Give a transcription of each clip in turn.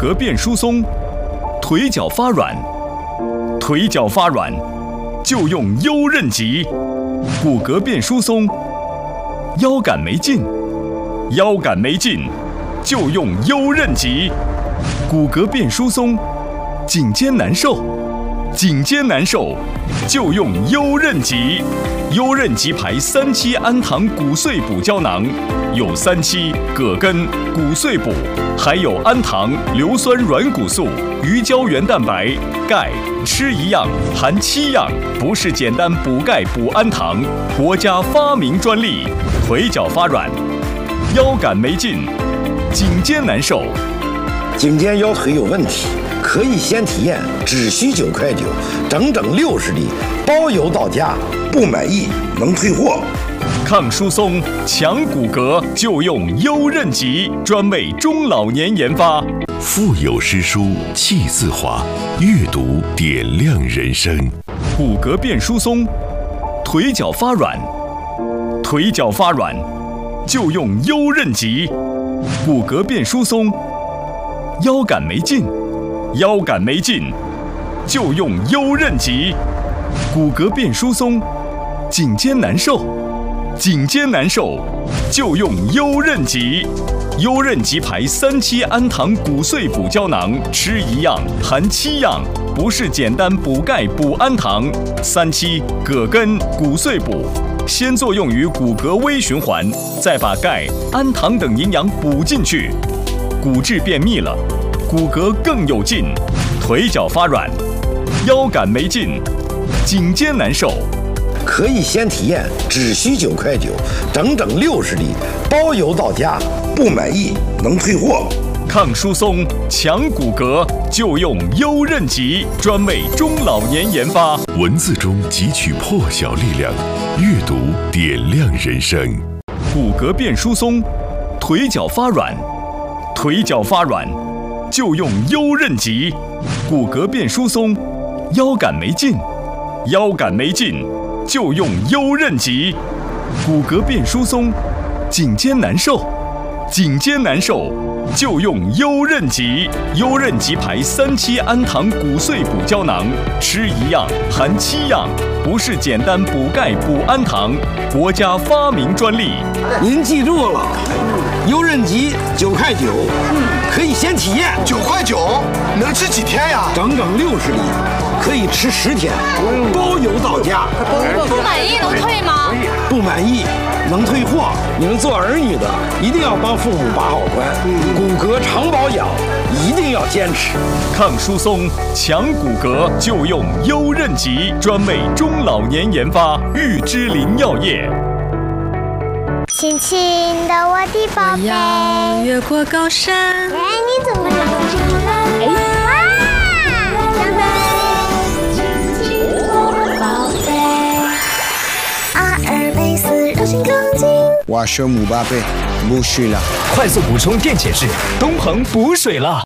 骼变疏松，腿脚发软，腿脚发软就用优韧脊；骨骼变疏松，腰杆没劲，腰杆没劲就用优韧脊；骨骼变疏松，颈肩难受，颈肩难受就用优韧脊。优韧脊牌3期氨糖骨碎补胶囊，有3期葛根、骨碎补，还有氨糖、硫酸软骨素、鱼胶原蛋白、钙，吃一样含7样，不是简单补钙补氨糖，国家发明专利。腿脚发软，腰杆没劲，颈肩难受， 颈肩腰腿有问题，可以先体验，只需9.9块，整整60粒，包邮到家，不满意能退货。 抗疏松、强骨骼就用优韧脊，专为中老年研发。 腹有诗书气自华，阅读点亮人生。 骨骼变疏松，腿脚发软，腿脚发软就用优韧脊；骨骼变疏松，腰杆没劲，腰杆没劲就用优韧脊；骨骼变疏松，颈肩难受，颈肩难受就用优韧脊。优韧脊牌3期氨糖骨碎补胶囊，吃一样含7样，不是简单补钙补氨糖。3期葛根、骨碎补，先作用于骨骼微循环，再把钙、氨糖等营养补进去，骨质变密了，骨骼更有劲。腿脚发软，腰杆没劲，颈肩难受， 可以先体验，只需9.9块，整整60粒，包邮到家，不满意能退货。 抗疏松、强骨骼就用优韧脊，专为中老年研发。 文字中汲取破晓力量，阅读点亮人生。 骨骼变疏松，腿脚发软，腿脚发软就用优韧脊；骨骼变疏松，腰杆没劲，腰杆没劲就用优韧脊；骨骼变疏松，颈肩难受，颈肩难受就用优韧脊。优韧脊牌3期氨糖骨碎补胶囊，吃一样含7样，不是简单补钙补氨糖，国家发明专利。 您记住了，优韧脊9.9块，可以先体验。 9.9块，能吃几天呀？ 整整60粒，可以吃10天，包邮到家。 不满意能退吗？ 不满意能退货。你们做儿女的一定要帮父母把好关，骨骼常保养一定要坚持。 抗疏松、强骨骼就用优韧脊，专为中老年研发。玉芝林药业。 轻轻的我的宝贝， 要越过高山。 哎，你怎么长这么哎，哇，长得轻轻我的宝贝，阿尔卑斯柔性钢筋。 我是姆巴佩，补水了。 快速补充电解质，东鹏补水了。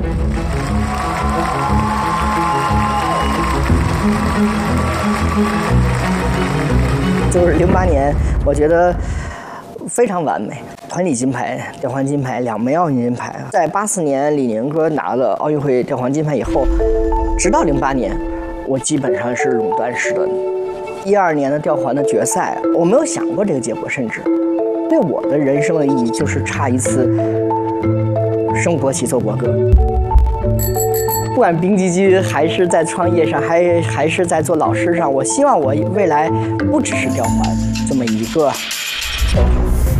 就是08年，我觉得非常完美，团体金牌、吊环金牌2枚奥运金牌。在84年李宁哥拿了奥运会吊环金牌以后，直到08年，我基本上是垄断式的。12年的吊环的决赛，我没有想过这个结果，甚至对我的人生的意义就是差一次升国旗奏国歌。不管冰激激还是在创业上，还是在做老师上，我希望我未来不只是吊环这么一个都好。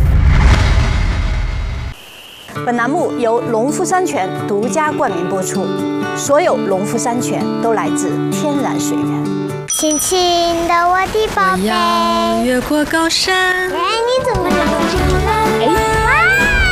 本栏目由农夫山泉独家冠名播出，所有农夫山泉都来自天然水源。 轻轻的我的宝贝， 我要越过高山。 哎，你怎么长这么